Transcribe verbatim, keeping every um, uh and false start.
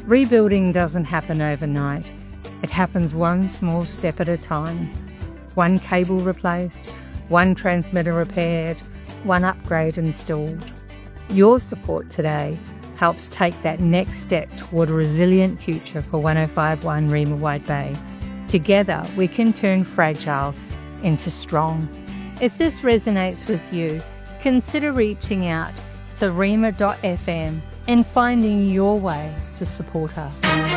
Rebuilding doesn't happen overnight. It happens one small step at a time. One cable replaced, one transmitter repaired, one upgrade installed. Your support today helps take that next step toward a resilient future for one oh five point one Rima Wide Bay. Together, we can turn fragile into strong. If this resonates with you, consider reaching out to rima dot f m and finding your way to support us.